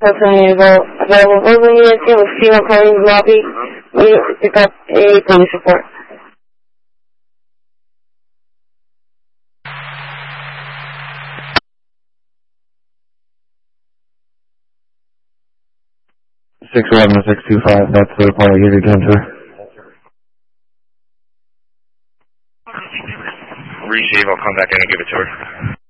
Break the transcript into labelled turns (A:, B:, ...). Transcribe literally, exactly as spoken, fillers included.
A: available, available urban units in with female calling lobby. We need to pick up a police report.
B: six eleven six two five, that's the report I gave you again, sir.
C: Receive, I'll come back in and give it to her.